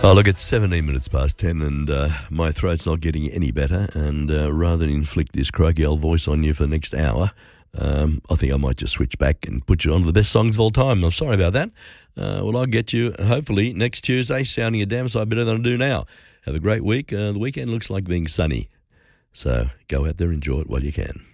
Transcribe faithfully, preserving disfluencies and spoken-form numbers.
Oh, look, it's seventeen minutes past ten and uh, my throat's not getting any better, and uh, rather than inflict this croaky old voice on you for the next hour, um, I think I might just switch back and put you on to the best songs of all time. I'm sorry about that. Uh, well, I'll get you, hopefully, next Tuesday, sounding a damn sight better than I do now. Have a great week. Uh, the weekend looks like being sunny, so go out there and enjoy it while you can.